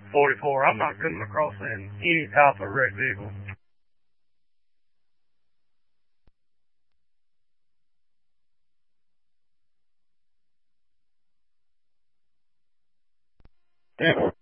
44. I'm not coming across in any type of wrecked vehicle. Damn.